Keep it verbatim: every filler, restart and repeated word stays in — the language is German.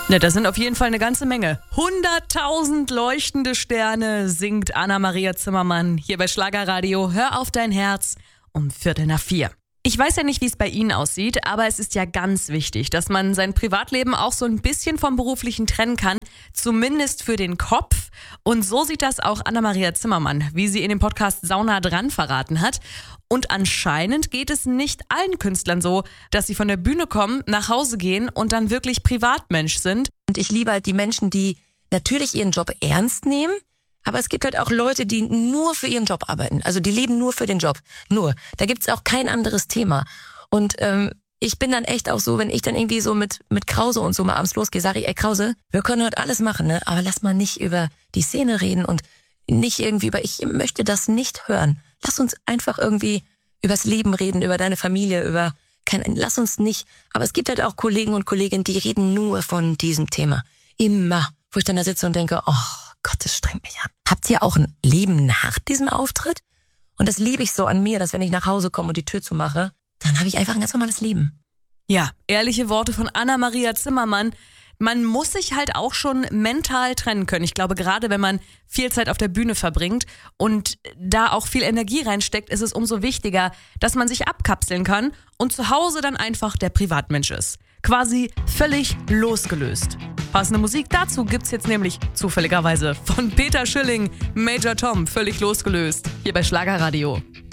Ja, das sind auf jeden Fall eine ganze Menge. hunderttausend leuchtende Sterne singt Anna-Maria Zimmermann hier bei Schlagerradio. Hör auf dein Herz um Viertel nach vier. Ich weiß ja nicht, wie es bei Ihnen aussieht, aber es ist ja ganz wichtig, dass man sein Privatleben auch so ein bisschen vom Beruflichen trennen kann, zumindest für den Kopf. Und so sieht das auch Anna-Maria Zimmermann, wie sie in dem Podcast Sauna dran verraten hat. Und anscheinend geht es nicht allen Künstlern so, dass sie von der Bühne kommen, nach Hause gehen und dann wirklich Privatmensch sind. Und ich liebe halt die Menschen, die natürlich ihren Job ernst nehmen, aber es gibt halt auch Leute, die nur für ihren Job arbeiten. Also die leben nur für den Job. Nur. Da gibt's auch kein anderes Thema. Und ähm, ich bin dann echt auch so, wenn ich dann irgendwie so mit mit Krause und so mal abends losgehe, sage ich, ey Krause, wir können heute alles machen, ne? Aber lass mal nicht über die Szene reden und nicht irgendwie über, ich möchte das nicht hören. Lass uns einfach irgendwie übers Leben reden, über deine Familie, über kein, lass uns nicht. Aber es gibt halt auch Kollegen und Kolleginnen, die reden nur von diesem Thema. Immer. Wo ich dann da sitze und denke, oh Gott, das strengt mich an. Habt ihr auch ein Leben nach diesem Auftritt? Und das liebe ich so an mir, dass wenn ich nach Hause komme und die Tür zumache, dann habe ich einfach ein ganz normales Leben. Ja, ehrliche Worte von Anna-Maria Zimmermann. Man muss sich halt auch schon mental trennen können. Ich glaube, gerade wenn man viel Zeit auf der Bühne verbringt und da auch viel Energie reinsteckt, ist es umso wichtiger, dass man sich abkapseln kann und zu Hause dann einfach der Privatmensch ist. Quasi völlig losgelöst. Passende Musik dazu gibt's jetzt nämlich zufälligerweise von Peter Schilling, Major Tom, völlig losgelöst, hier bei Schlagerradio.